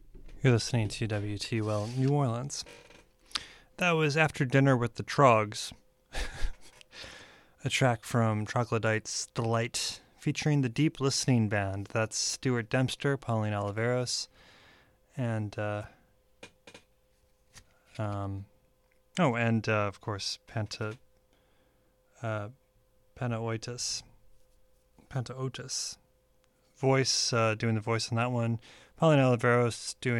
You're listening to WTUL New Orleans. That was After Dinner with the Trogs, a track from Troglodyte's Delight, featuring the Deep Listening Band. That's Stuart Dempster, Pauline Oliveros, and of course Panaotis. Doing the voice on that one. Pauline Oliveros doing